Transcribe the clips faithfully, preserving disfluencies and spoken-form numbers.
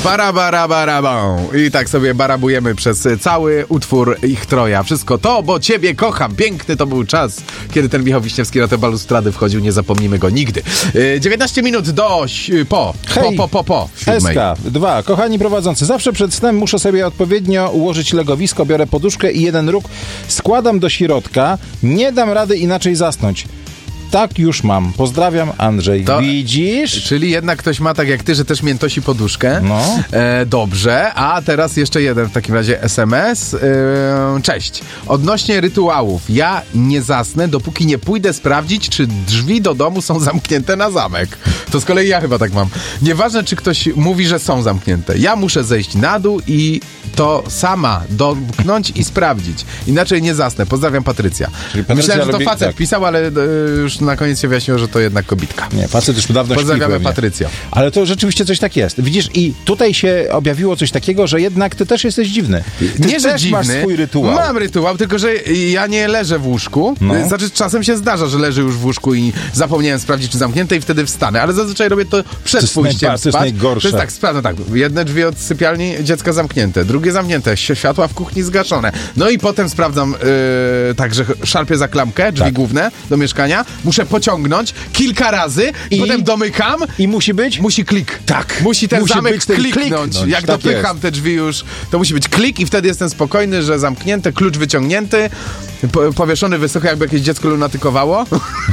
Bara, bara, bara, bą. I tak sobie barabujemy przez cały utwór ich troja. Wszystko to, bo ciebie kocham. Piękny to był czas, kiedy ten Michał Wiśniewski na te balustrady wchodził. Nie zapomnimy go nigdy. dziewiętnaście minut do po. Hej, po, po, po, po. S K dwa. Kochani prowadzący, zawsze przed snem muszę sobie odpowiednio ułożyć legowisko, biorę poduszkę i jeden róg składam do środka. Nie dam rady inaczej zasnąć. Tak już mam. Pozdrawiam, Andrzej. To, Widzisz? Czyli jednak ktoś ma tak jak ty, że też miętosi poduszkę. No. E, dobrze. A teraz jeszcze jeden w takim razie S M S. E, cześć. Odnośnie rytuałów. Ja nie zasnę, dopóki nie pójdę sprawdzić, czy drzwi do domu są zamknięte na zamek. To z kolei ja chyba tak mam. Nieważne, czy ktoś mówi, że są zamknięte. Ja muszę zejść na dół i to sama domknąć i sprawdzić. Inaczej nie zasnę. Pozdrawiam, Patrycja. Patrycja Myślałem, że to lubi- facet tak. pisał, ale e, już na koniec się wyjaśniło, że to jednak kobitka. Nie, facet już dawno śpi Pozdrawiamy, pewnie. Patrycja. Ale to rzeczywiście coś tak jest. Widzisz, i tutaj się objawiło coś takiego, że jednak ty też jesteś dziwny. Ty Nie, że też dziwny. masz swój rytuał. Mam rytuał, tylko że ja nie leżę w łóżku. No. Znaczy, czasem się zdarza, że leżę już w łóżku i zapomniałem sprawdzić, czy zamknięte i wtedy wstanę. Ale zazwyczaj robię to przed To jest pójściem najba- to jest spać. najgorsze. To jest tak, sprawdzę tak. Jedne drzwi od sypialni dziecka zamknięte, drugie zamknięte, światła w kuchni zgaszone. No i potem sprawdzam yy, tak, że szarpię za klamkę, drzwi Tak. główne do mieszkania. Muszę pociągnąć kilka razy, I- potem domykam. I musi być? Musi klik. Tak. Musi ten Musi zamek być ten kliknąć. kliknąć. Jak Tak dopycham jest. te drzwi już, to musi być klik i wtedy jestem spokojny, że zamknięte, klucz wyciągnięty, po, powieszony wysoko, jakby jakieś dziecko lunatykowało.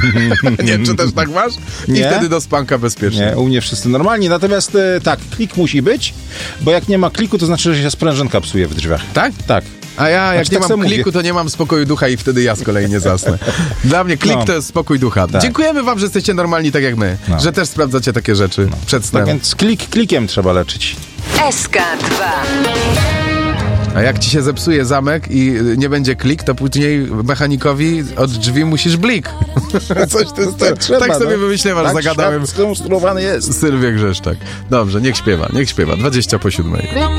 Nie wiem, czy też tak masz? I Nie. wtedy do spanka bezpiecznie. Nie, u mnie wszyscy normalnie. Natomiast e, tak, klik musi być, bo jak nie ma kliku, to znaczy, że się sprężynka psuje w drzwiach. Tak? Tak. A ja, jak Znaczy, nie tak mam sobie kliku, mówię. to nie mam spokoju ducha i wtedy ja z kolei nie zasnę. Dla mnie klik No. to jest spokój ducha. Tak. Dziękujemy wam, że jesteście normalni tak jak my. No. Że też sprawdzacie takie rzeczy przed snem. Tak więc klik klikiem trzeba leczyć. S K dwa. A jak ci się zepsuje zamek i nie będzie klik, to później mechanikowi od drzwi musisz blik. Coś to jest tak, trzeba, tak sobie no. wymyśliłem, aż Tak zagadałem świat skonstruowany jest. Sylwię Grzeszczak. Dobrze, niech śpiewa, niech śpiewa. dwadzieścia po siódmej.